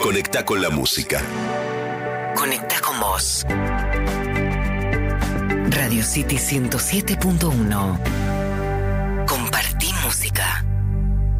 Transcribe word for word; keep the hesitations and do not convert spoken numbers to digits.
Conectá con la música. Conectá con vos. Radio City ciento siete punto uno. Compartí música.